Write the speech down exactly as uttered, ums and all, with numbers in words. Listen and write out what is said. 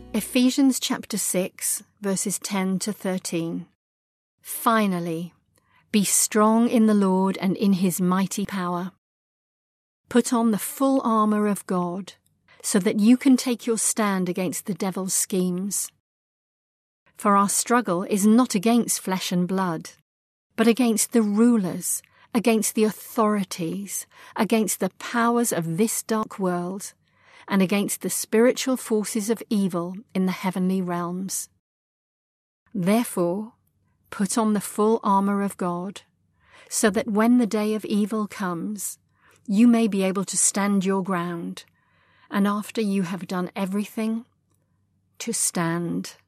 Ephesians chapter six, verses ten to thirteen. Finally, be strong in the Lord and in his mighty power. Put on the full armour of God, so that you can take your stand against the devil's schemes. For our struggle is not against flesh and blood, but against the rulers, against the authorities, against the powers of this dark world, and against the spiritual forces of evil in the heavenly realms. Therefore, put on the full armour of God, so that when the day of evil comes, you may be able to stand your ground, and after you have done everything, to stand.